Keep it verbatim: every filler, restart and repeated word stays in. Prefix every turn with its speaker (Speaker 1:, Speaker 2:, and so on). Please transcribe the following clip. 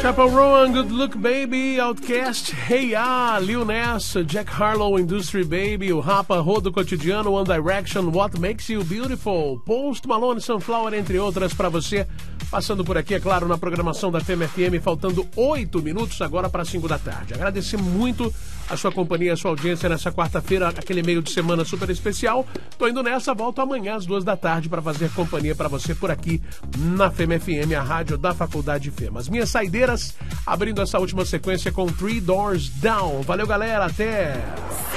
Speaker 1: Chappell Roan, Good Look Baby, Outcast, Hey Ya, Lil Nas, Jack Harlow, Industry Baby, o Rapa, Rodo Cotidiano, One Direction, What Makes You Beautiful, Post Malone, Sunflower, entre outras para você. Passando por aqui, é claro, na programação da F E M F M, faltando oito minutos agora para cinco da tarde. Agradecer muito a sua companhia, a sua audiência nessa quarta-feira, aquele meio de semana super especial. Tô indo nessa, volto amanhã às duas da tarde para fazer companhia para você por aqui na F E M F M, a rádio da Faculdade F E M. As minhas saideiras, abrindo essa última sequência com Three Doors Down. Valeu, galera, até...